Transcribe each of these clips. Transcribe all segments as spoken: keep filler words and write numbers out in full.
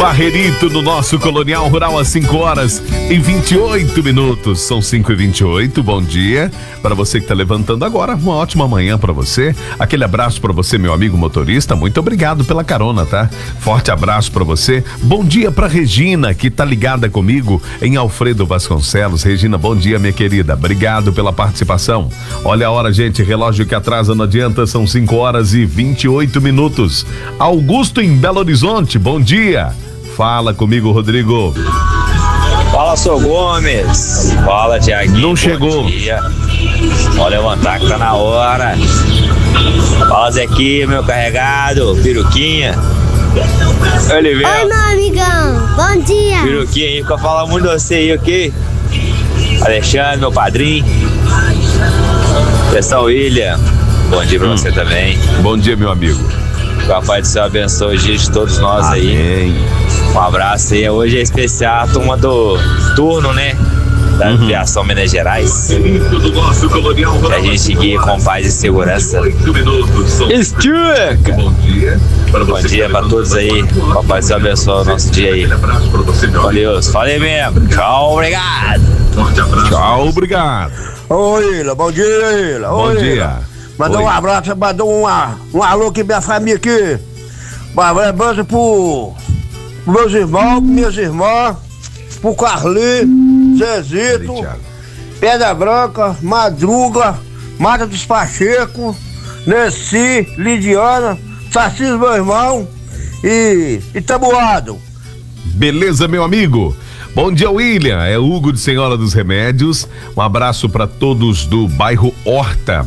Barreirito no nosso Colonial Rural às cinco horas e vinte e oito minutos. São cinco e vinte e oito. Bom dia para você que está levantando agora. Uma ótima manhã para você. Aquele abraço para você, meu amigo motorista. Muito obrigado pela carona, tá? Forte abraço para você. Bom dia para Regina, que tá ligada comigo em Alfredo Vasconcelos. Regina, bom dia, minha querida. Obrigado pela participação. Olha a hora, gente. Relógio que atrasa, não adianta. São cinco horas e vinte e oito minutos. Augusto em Belo Horizonte, bom dia. Fala comigo, Rodrigo. Fala, seu Gomes. Fala, Tiaguinho. Não chegou. Pode levantar que tá na hora. Fala, Zequinha, meu carregado. Piruquinha. Oliveira. Oi, meu amigão. Bom dia. Piruquinha aí, fica falando muito de você aí, ok? Alexandre, meu padrinho. Pessoal William. Bom dia pra hum. você também. Bom dia, meu amigo. Que o Papai do Céu abençoe o dia de todos nós. Amém. Aí. Um abraço aí. Hoje é especial a turma do turno, né? Da uhum. Aviação Minas Gerais. Que a gente guia com paz e segurança. Estica! Bom dia. Bom dia pra todos aí. Papai do Céu abençoe o nosso dia aí. Valeu. Falei mesmo. Tchau, obrigado. Tchau, obrigado. Oi, Ila. Bom dia, Ila. Bom Oi, dia. Ila. Mandou um abraço, mandou um, um alô aqui pra minha família aqui. Um abraço pro meus irmãos, minhas irmãs, pro Carli, Zezito, Pedra Branca, Madruga, Mata dos Pacheco, Nessi, Lidiana, Sarcísio, meu irmão, e Itabuado. Beleza, meu amigo? Bom dia, William. É Hugo de Senhora dos Remédios. Um abraço para todos do bairro Horta.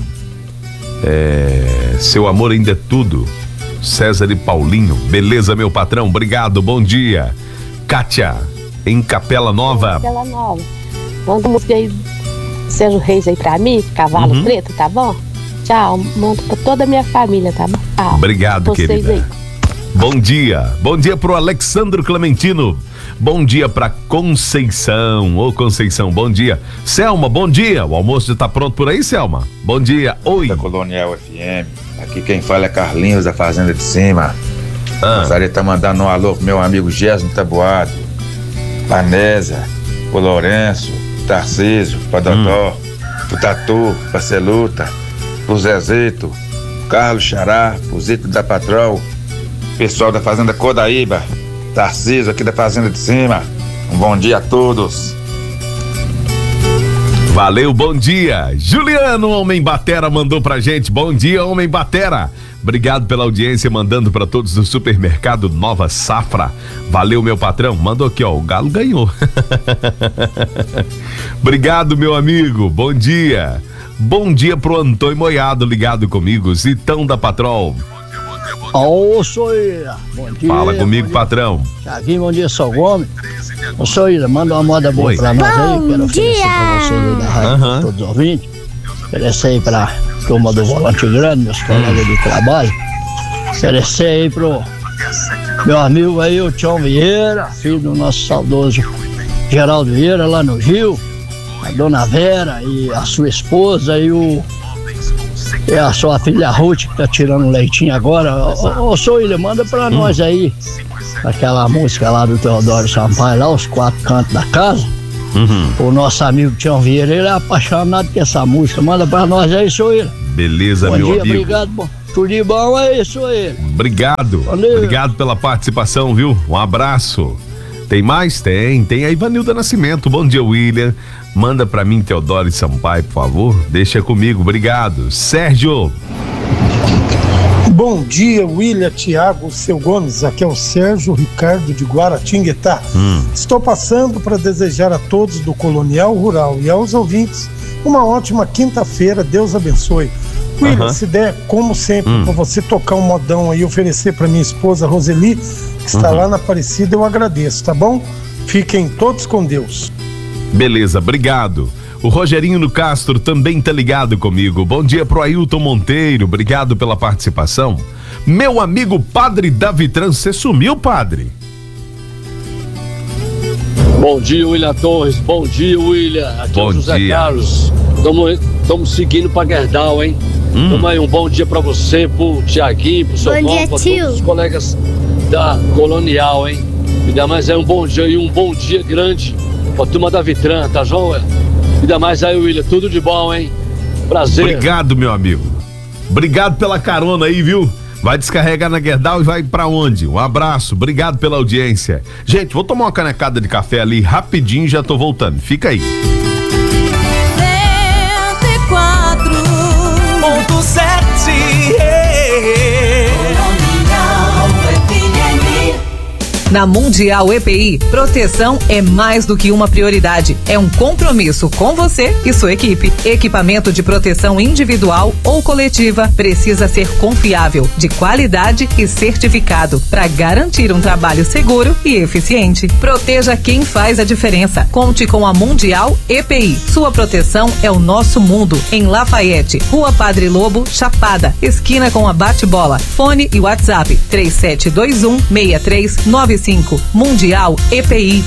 É, seu amor ainda é tudo. César e Paulinho. Beleza, meu patrão? Obrigado, bom dia. Kátia, em Capela Nova. Capela Nova. Manda um música aí, Sérgio Reis aí pra mim, Cavalo uhum. Preto, tá bom? Tchau, manda pra toda a minha família, tá bom? Tchau. Obrigado, querida. Aí. Bom dia. Bom dia pro Alexandro Clementino. Bom dia pra Conceição. Ô, Conceição, bom dia. Selma, bom dia. O almoço já tá pronto por aí, Selma? Bom dia. Oi. Da Colonial F M. Aqui quem fala é Carlinhos, da Fazenda de Cima. Ah. Gostaria de estar mandando um alô pro meu amigo Gerson Tabuado, pra Nésia, pro Lourenço, Tarcísio, pra Dodó, hum. pro Tatu, pra Celuta, pro Zezito, Carlos Xará, pro Zito da Patrol, pessoal da Fazenda Codaíba, Tarcísio aqui da Fazenda de Cima. Um bom dia a todos. Valeu, bom dia. Juliano, Homem Batera, mandou pra gente. Bom dia, Homem Batera. Obrigado pela audiência, mandando pra todos do supermercado Nova Safra. Valeu, meu patrão. Mandou aqui, ó, o Galo ganhou. Obrigado, meu amigo. Bom dia. Bom dia pro Antônio Moiado, ligado comigo. Zitão da Patrol. Ô, Soíra, bom dia. Fala comigo, bom patrão. Tiaguinho, bom dia, São Gomes. Ô, Soíra, manda uma moda boa Oi. pra nós aí. Quero oferecer pra vocês aí da rádio, uhum. todos os ouvintes. Oferecer aí pra turma do Volante Grande, meus colegas uhum. de trabalho. Oferecer aí pro meu amigo aí, o Tião Vieira, filho do nosso saudoso Geraldo Vieira, lá no Rio. A dona Vera e a sua esposa e o... É a sua filha Ruth que tá tirando leitinho agora. Ô, ô Soília, manda pra hum. nós aí aquela música lá do Teodoro Sampaio, lá, Os Quatro Cantos da Casa. Uhum. O nosso amigo Tião Vieira, ele é apaixonado com essa música. Manda pra nós aí, Soília. Beleza, bom meu dia, amigo. Obrigado, bom. Tudo de bom aí, Soília. Obrigado. Valeu. Obrigado pela participação, viu? Um abraço. Tem mais? Tem. Tem a Ivanilda Nascimento. Bom dia, William. Manda pra mim, Teodoro Sampaio, por favor. Deixa comigo. Obrigado. Sérgio. Bom dia, William, Tiago, seu Gomes. Aqui é o Sérgio Ricardo de Guaratinguetá. Hum. Estou passando para desejar a todos do Colonial Rural e aos ouvintes uma ótima quinta-feira. Deus abençoe. William, uh-huh. se der, como sempre, hum. para você tocar um modão aí, oferecer para minha esposa Roseli, que está uhum. lá na Aparecida, eu agradeço, tá bom? Fiquem todos com Deus. Beleza, obrigado. O Rogerinho no Castro também tá ligado comigo. Bom dia pro Ailton Monteiro, obrigado pela participação. Meu amigo Padre Davitran, você sumiu, padre? Bom dia, William Torres. Bom dia, William. Aqui bom é o José dia. Carlos. Estamos seguindo pra Gerdau, hein? Hum. Tamo aí, um bom dia pra você, pro Tiaguinho, pro seu Paulo, pra todos os colegas da Colonial, hein? Ainda mais aí um bom dia e um bom dia grande pra turma da Vitran, tá, João? Ainda mais aí, William, tudo de bom, hein? Prazer. Obrigado, meu amigo. Obrigado pela carona aí, viu? Vai descarregar na Gerdau e vai pra onde? Um abraço, obrigado pela audiência. Gente, vou tomar uma canecada de café ali rapidinho e já tô voltando. Fica aí. cento e quatro ponto sete Na Mundial E P I, proteção é mais do que uma prioridade. É um compromisso com você e sua equipe. Equipamento de proteção individual ou coletiva precisa ser confiável, de qualidade e certificado para garantir um trabalho seguro e eficiente. Proteja quem faz a diferença. Conte com a Mundial E P I. Sua proteção é o nosso mundo. Em Lafayette, Rua Padre Lobo, Chapada, esquina com a Bate-Bola. Fone e WhatsApp três sete dois um, seis três nove cinco. Mundial E P I.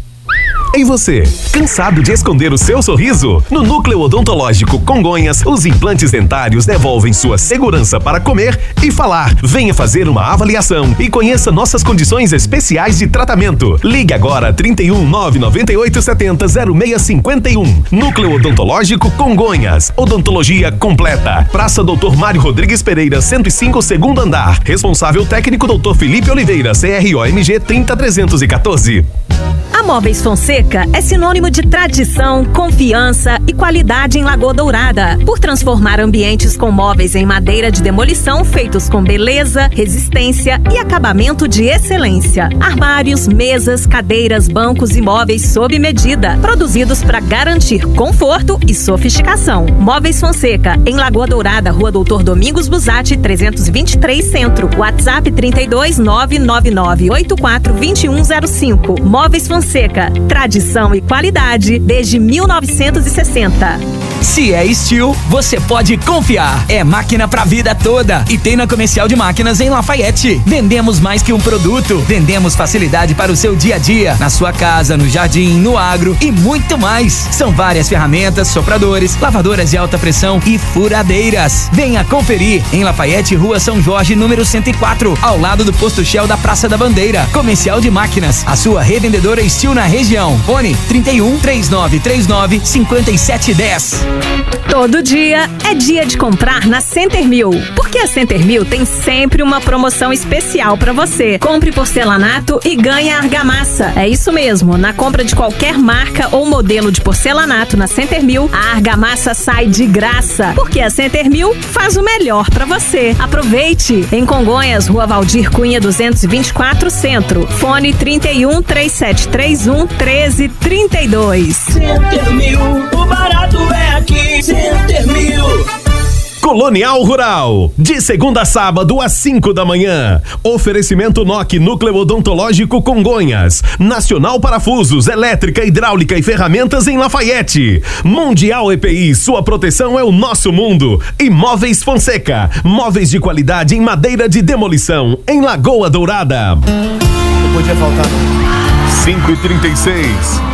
E você, cansado de esconder o seu sorriso? No Núcleo Odontológico Congonhas, os implantes dentários devolvem sua segurança para comer e falar. Venha fazer uma avaliação e conheça nossas condições especiais de tratamento. Ligue agora trinta e um, nove nove oito sete zero, zero seis cinco um. Núcleo Odontológico Congonhas. Odontologia completa. Praça doutor Mário Rodrigues Pereira, cento e cinco, segundo andar. Responsável técnico doutor Felipe Oliveira, C R O M G trinta trezentos e quatorze. A Móveis Fonseca é sinônimo de tradição, confiança e qualidade em Lagoa Dourada. Por transformar ambientes com móveis em madeira de demolição feitos com beleza, resistência e acabamento de excelência. Armários, mesas, cadeiras, bancos e móveis sob medida, produzidos para garantir conforto e sofisticação. Móveis Fonseca, em Lagoa Dourada, Rua Doutor Domingos Busatti, trezentos e vinte e três Centro. WhatsApp trinta e dois, nove nove nove oito quatro dois um zero cinco. Móveis Fonseca, tradição e qualidade desde mil novecentos e sessenta. Se é Steel, você pode confiar. É máquina pra vida toda. E tem na Comercial de Máquinas em Lafayette. Vendemos mais que um produto. Vendemos facilidade para o seu dia a dia. Na sua casa, no jardim, no agro e muito mais. São várias ferramentas, sopradores, lavadoras de alta pressão e furadeiras. Venha conferir em Lafayette, Rua São Jorge, número cento e quatro, ao lado do posto Shell da Praça da Bandeira. Comercial de Máquinas, a sua revendedora Steel na região. Fone trinta e um, três nove três nove, cinco sete um zero. Todo dia é dia de comprar na Center Mill, porque a Center Mill tem sempre uma promoção especial para você. Compre porcelanato e ganhe argamassa. É isso mesmo, na compra de qualquer marca ou modelo de porcelanato na Center Mill, a argamassa sai de graça, porque a Center Mill faz o melhor para você. Aproveite! Em Congonhas, Rua Valdir Cunha duzentos e vinte e quatro Centro. Fone trinta e um, três sete três um, treze trinta e dois. Center Mill, o barato é aqui, Center Mill. Colonial Rural, de segunda a sábado às cinco da manhã. Oferecimento N O C Núcleo Odontológico Congonhas. Nacional Parafusos, Elétrica, Hidráulica e Ferramentas em Lafayette. Mundial E P I, sua proteção é o nosso mundo. E Móveis Fonseca, móveis de qualidade em madeira de demolição em Lagoa Dourada. Não podia faltar. cinco e trinta e seis.